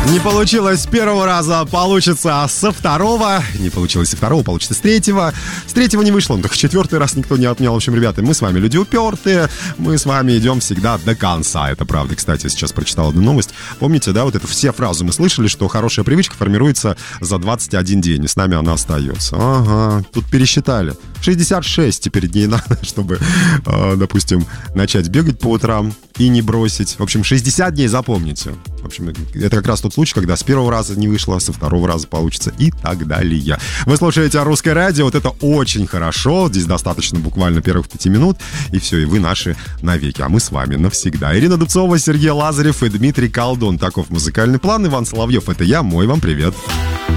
Не получилось с первого раза, получится со второго. Не получилось со второго, получится с третьего. С третьего не вышло, но так в четвертый раз никто не отменял. В общем, ребята, мы с вами люди упертые. Мы с вами идем всегда до конца. Это правда. Кстати, сейчас прочитал одну новость. Помните, да, вот это все фразы мы слышали, что хорошая привычка формируется за 21 день. И с нами она остается. Ага, тут пересчитали. 66 теперь дней надо, чтобы, допустим, начать бегать по утрам и не бросить. В общем, 60 дней запомните. В общем, это как раз тот случай, когда с первого раза не вышло, со второго раза получится и так далее. Вы слушаете «Русское радио». Вот это очень хорошо. Здесь достаточно буквально первых 5 минут. И все, и вы наши навеки. А мы с вами навсегда. Ирина Дубцова, Сергей Лазарев и Дмитрий Колдун. Таков музыкальный план. Иван Соловьев — это я. Мой вам привет.